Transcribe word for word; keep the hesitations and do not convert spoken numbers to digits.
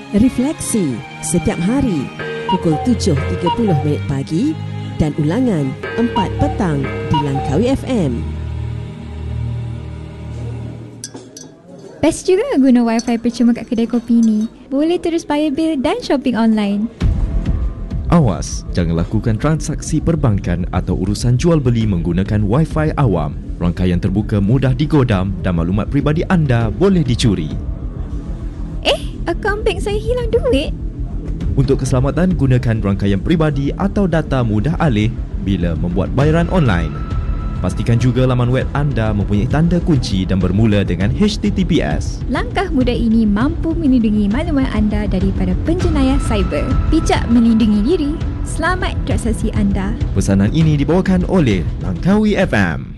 Refleksi setiap hari pukul tujuh tiga puluh minit pagi dan ulangan empat petang di Langkawi F M. Best juga guna wifi percuma kat kedai kopi ni. Boleh terus bayar bil dan shopping online. Awas, jangan lakukan transaksi perbankan atau urusan jual beli menggunakan wifi awam. Rangkaian terbuka mudah digodam dan maklumat peribadi anda boleh dicuri. Eh, akaun bank saya hilang duit. Untuk keselamatan, gunakan rangkaian peribadi atau data mudah alih bila membuat bayaran online. Pastikan juga laman web anda mempunyai tanda kunci dan bermula dengan H T T P S. Langkah mudah ini mampu melindungi maklumat anda daripada penjenayah cyber. Bijak melindungi diri, selamat transaksi anda. Pesanan ini dibawakan oleh Langkawi F M.